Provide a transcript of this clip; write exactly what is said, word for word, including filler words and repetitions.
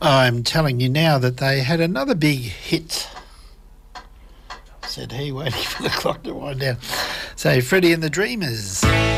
I'm telling you now that they had another big hit. Said he, waiting for the clock to wind down. So, Freddie and the Dreamers.